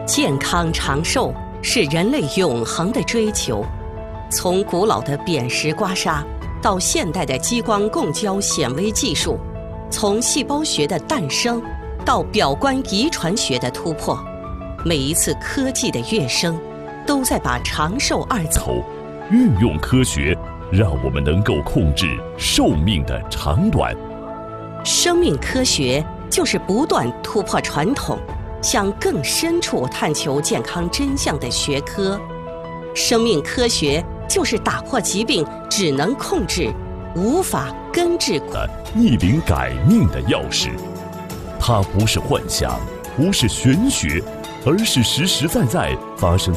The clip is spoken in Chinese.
健康长寿是人类永恒的追求。从古老的扁石刮痧到现代的激光共焦显微技术，从细胞学的诞生到表观遗传学的突破，每一次科技的跃升，都在把长寿二字运用科学，让我们能够控制寿命的长短。 生命科学就是不断突破传统，向更深处探求健康真相的学科。生命科学就是打破疾病只能控制，无法根治的逆龄改命的钥匙。它不是幻想，不是玄学，而是实实在在发生